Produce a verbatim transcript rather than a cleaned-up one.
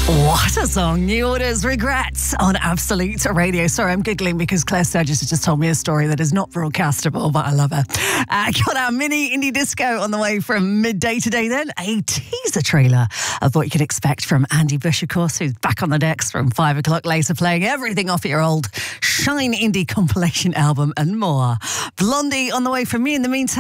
What a song. New Orders, Regrets on Absolute Radio. Sorry, I'm giggling because Claire Sturgis has just told me a story that is not broadcastable, but I love her. Uh, got our mini indie disco on the way from midday today then. A teaser trailer of what you can expect from Andy Bush, of course, who's back on the decks from five o'clock later, playing everything off your old Shine Indie compilation album and more. Blondie on the way from me in the meantime.